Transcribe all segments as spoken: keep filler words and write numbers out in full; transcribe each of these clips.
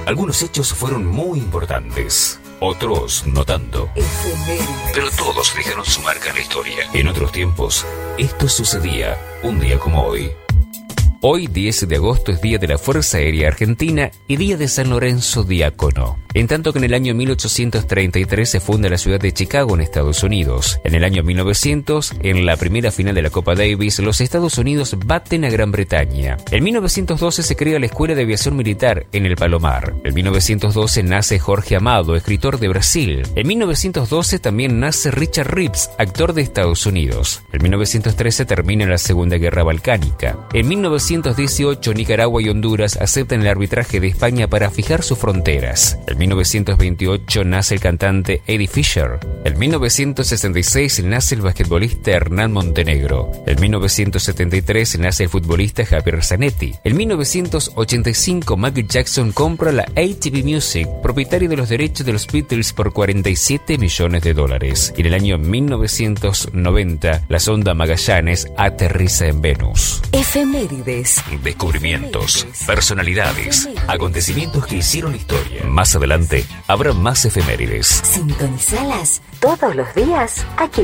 Algunos hechos fueron muy importantes, otros no tanto. Pero todos dejaron su marca en la historia. En otros tiempos, esto sucedía un día como hoy. Hoy, diez de agosto, es Día de la Fuerza Aérea Argentina y Día de San Lorenzo Diácono. En tanto que en el año mil ochocientos treinta y tres se funda la ciudad de Chicago, en Estados Unidos. En el año mil novecientos, en la primera final de la Copa Davis, los Estados Unidos baten a Gran Bretaña. En mil novecientos doce se crea la Escuela de Aviación Militar en el Palomar. En mil novecientos doce nace Jorge Amado, escritor de Brasil. En mil novecientos doce también nace Richard Reeves, actor de Estados Unidos. En mil novecientos trece termina la Segunda Guerra Balcánica. En mil novecientos dieciocho, Nicaragua y Honduras aceptan el arbitraje de España para fijar sus fronteras. En mil novecientos veintiocho nace el cantante Eddie Fisher. En mil novecientos sesenta y seis nace el basquetbolista Hernán Montenegro. En mil novecientos setenta y tres nace el futbolista Javier Zanetti. En mil novecientos ochenta y cinco, Michael Jackson compra la A T V Music, propietario de los derechos de los Beatles, por cuarenta y siete millones de dólares. Y en el año mil novecientos noventa, la sonda Magallanes aterriza en Venus. Efemérides. Descubrimientos, personalidades, acontecimientos que hicieron historia. Más adelante habrá más efemérides. Sintonizalas todos los días aquí.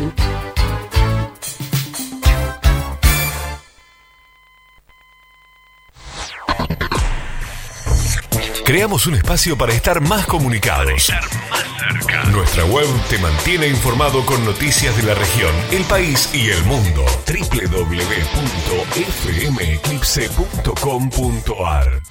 Creamos un espacio para estar más comunicados. Nuestra web te mantiene informado con noticias de la región, el país y el mundo. doble u doble u doble u punto f m eclipse punto com punto a r